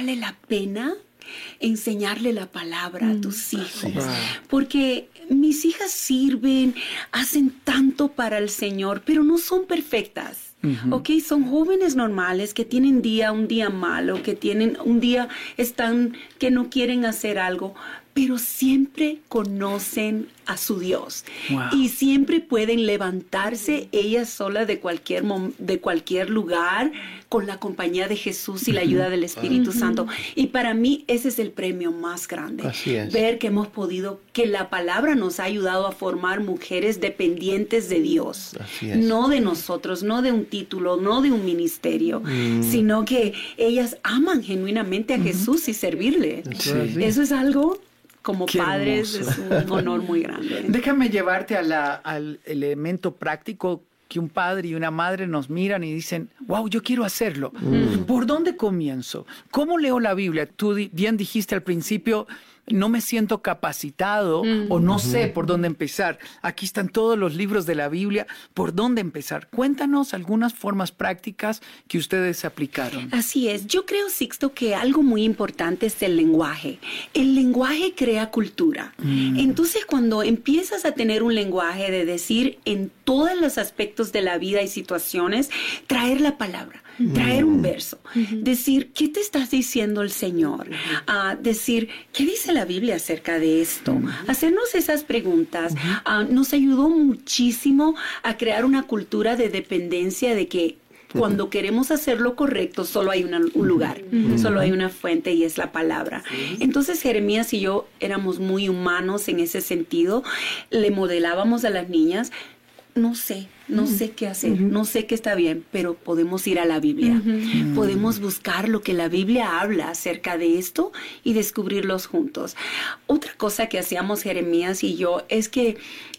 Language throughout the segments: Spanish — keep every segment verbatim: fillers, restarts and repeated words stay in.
vale la pena enseñarle la palabra a tus hijos, Sí. porque mis hijas sirven, hacen tanto para el Señor, pero no son perfectas. Uh-huh. Ok, son jóvenes normales que tienen día, un día malo, que tienen un día están que no quieren hacer algo, pero siempre conocen a su Dios. Wow. Y siempre pueden levantarse ellas solas de cualquier mom- de cualquier lugar con la compañía de Jesús y la ayuda del Espíritu uh-huh. Santo. Y para mí ese es el premio más grande. Así es. Ver que hemos podido, que la palabra nos ha ayudado a formar mujeres dependientes de Dios. Así es. No de nosotros, no de un título, no de un ministerio, mm. sino que ellas aman genuinamente a uh-huh. Jesús y servirle. Sí. Eso es algo... Como Qué padres hermoso. Es un honor muy grande. Déjame llevarte a la, al elemento práctico que un padre y una madre nos miran y dicen, wow, yo quiero hacerlo. Mm. ¿Por dónde comienzo? ¿Cómo leo la Biblia? Tú bien dijiste al principio, no me siento capacitado mm. o no sé por dónde empezar. Aquí están todos los libros de la Biblia. ¿Por dónde empezar? Cuéntanos algunas formas prácticas que ustedes aplicaron. Así es. Yo creo, Sixto, que algo muy importante es el lenguaje. El lenguaje crea cultura. Mm. Entonces, cuando empiezas a tener un lenguaje de decir en todos los aspectos de la vida y situaciones, traer la palabra. Traer un verso, uh-huh. decir, ¿qué te estás diciendo el Señor? Uh, decir, ¿qué dice la Biblia acerca de esto? Uh-huh. Hacernos esas preguntas uh-huh. uh, nos ayudó muchísimo a crear una cultura de dependencia de que cuando queremos hacer lo correcto, solo hay una, un lugar, uh-huh. solo hay una fuente y es la palabra. Sí. Entonces Jeremías y yo éramos muy humanos en ese sentido, le modelábamos a las niñas, no sé, no sé qué hacer, uh-huh. no sé qué está bien, pero podemos ir a la Biblia. Uh-huh. Podemos buscar lo que la Biblia habla acerca de esto y descubrirlos juntos. Otra cosa que hacíamos Jeremías y yo es que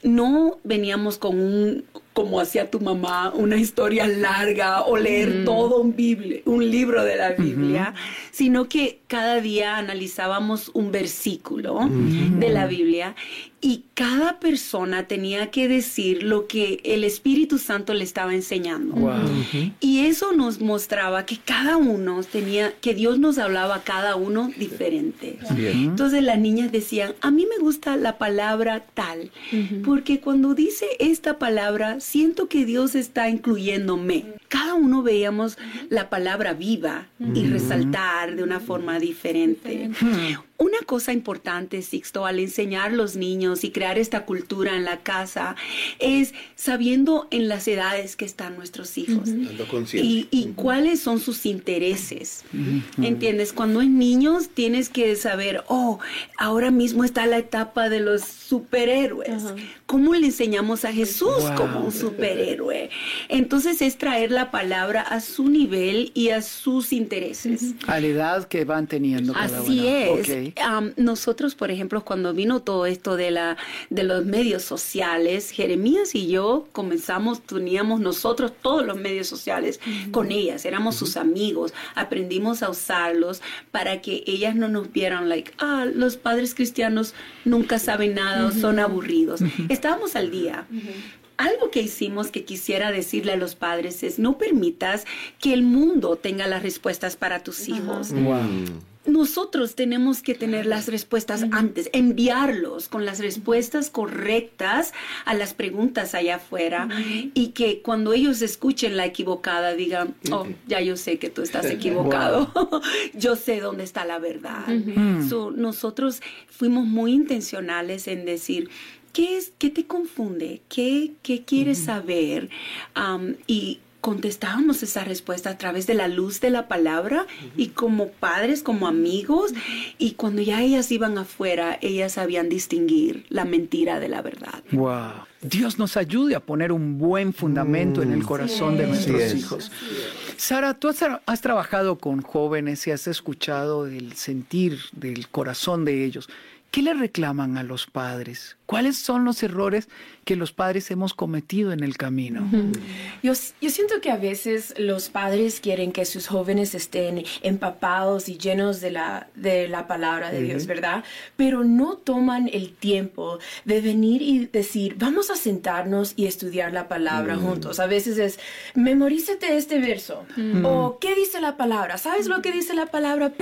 no veníamos con un, como hacía tu mamá, una historia larga o leer uh-huh. todo un, Biblia, un libro de la Biblia, uh-huh. sino que cada día analizábamos un versículo uh-huh. de la Biblia y cada persona tenía que decir lo que el Espíritu Santo le estaba enseñando. Wow. Uh-huh. Y eso nos mostraba que cada uno tenía, que Dios nos hablaba a cada uno diferente. Bien. Entonces las niñas decían, a mí me gusta la palabra tal, uh-huh. porque cuando dice esta palabra, siento que Dios está incluyéndome. Cada uno veíamos la palabra viva uh-huh. y resaltar de una forma diferente. Uh-huh. Una cosa importante, Sixto, al enseñar a los niños y crear esta cultura en la casa es sabiendo en las edades que están nuestros hijos uh-huh. y, y uh-huh. cuáles son sus intereses. Uh-huh. ¿Entiendes? Cuando hay niños tienes que saber, oh, ahora mismo está la etapa de los superhéroes. Uh-huh. ¿Cómo le enseñamos a Jesús wow. como un superhéroe? Entonces es traer la palabra a su nivel y a sus intereses. Uh-huh. A la edad que van teniendo cada Así uno. es. Okay. Um, nosotros, por ejemplo, cuando vino todo esto de la de los medios sociales, Jeremías y yo comenzamos, teníamos nosotros todos los medios sociales uh-huh. con ellas, éramos uh-huh. sus amigos, aprendimos a usarlos para que ellas no nos vieran like, ah, los padres cristianos nunca saben nada uh-huh. o son aburridos. Uh-huh. Estábamos al día. Uh-huh. Algo que hicimos que quisiera decirle a los padres es no permitas que el mundo tenga las respuestas para tus hijos. Uh-huh. Wow. Nosotros tenemos que tener las respuestas uh-huh. antes, enviarlos con las respuestas correctas a las preguntas allá afuera uh-huh. y que cuando ellos escuchen la equivocada digan, oh, ya yo sé que tú estás equivocado, wow. yo sé dónde está la verdad. Uh-huh. So, nosotros fuimos muy intencionales en decir, ¿qué es, qué te confunde? ¿Qué, qué quieres uh-huh. saber? Um, y contestábamos esa respuesta a través de la luz de la palabra uh-huh. y como padres, como amigos, y cuando ya ellas iban afuera, ellas sabían distinguir la mentira de la verdad. Wow. Dios nos ayude a poner un buen fundamento mm, en el corazón sí, de nuestros sí hijos. Sara, tú has, has trabajado con jóvenes y has escuchado el sentir del corazón de ellos. ¿Qué le reclaman a los padres? ¿Cuáles son los errores que los padres hemos cometido en el camino? Uh-huh. Yo, yo siento que a veces los padres quieren que sus jóvenes estén empapados y llenos de la, de la palabra de uh-huh. Dios, ¿verdad? Pero no toman el tiempo de venir y decir, vamos a sentarnos y estudiar la palabra uh-huh. juntos. A veces es, memorízate este verso. Uh-huh. O, ¿qué dice la palabra? ¿Sabes uh-huh. lo que dice la palabra?